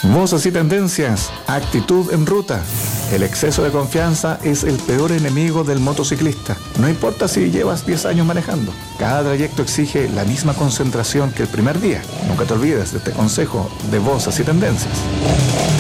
Voces y tendencias, actitud en ruta. El exceso de confianza es el peor enemigo del motociclista. No importa si llevas 10 años manejando. Cada trayecto exige la misma concentración que el primer día. Nunca te olvides de este consejo de Voces y tendencias.